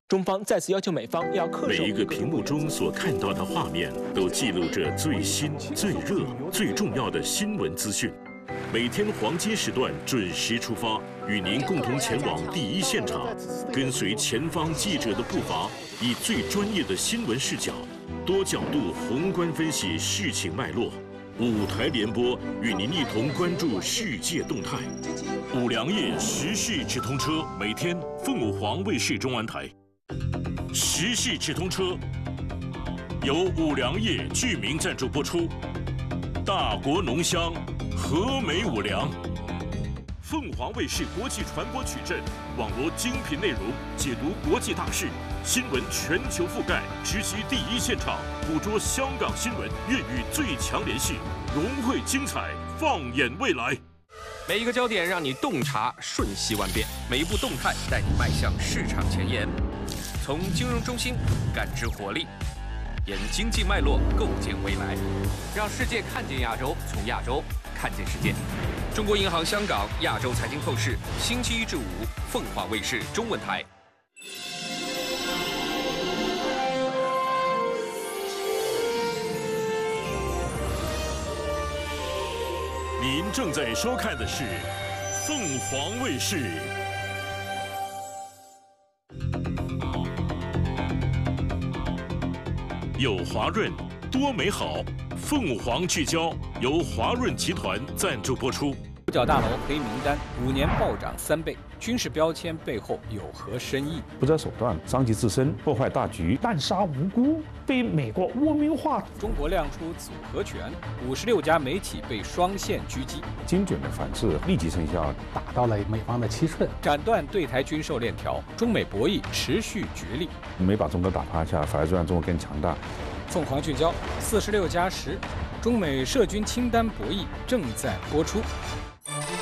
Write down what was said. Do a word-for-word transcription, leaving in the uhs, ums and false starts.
中方再次要求美方要恪守。 每一个屏幕中所看到的画面，都记录着最新、最热、最重要的新闻资讯。每天黄金时段准时出发，与您共同前往第一现场，跟随前方记者的步伐，以最专业的新闻视角，多角度宏观分析事情脉络。五台联播与您一同关注世界动态。五粮液时事直通车，每天凤凰卫视中文台。时事直通车由五粮液居民赞助播出。大国浓香，和美五粮。凤凰卫视国际传播矩阵，网罗精品内容，解读国际大事，新闻全球覆盖，直击第一现场，捕捉香港新闻，粤语最强联系，融汇精彩，放眼未来。 每一个焦点让你洞察瞬息万变，每一步动态带你迈向市场前沿。从金融中心感知活力，沿经济脉络构建未来，让世界看见亚洲，从亚洲看见世界。中国银行香港亚洲财经透视，星期一至五，凤凰卫视中文台。 您正在收看的是凤凰卫视。有华润，多美好。凤凰聚焦由华润集团赞助播出。 五角大楼黑名单，五年暴涨三倍，军事标签背后有何深意？ 不择手段，伤及自身，破坏大局， 滥杀无辜，被美国污名化。 中国亮出组合拳，五十六家媒体被双线狙击， 精准的反制立即生效， 打到了美方的七寸， 斩断对台军售链条，中美博弈持续角力。 没把中国打趴下，反而让中国更强大。 凤凰聚焦四十六加十，中美涉军清单博弈正在播出。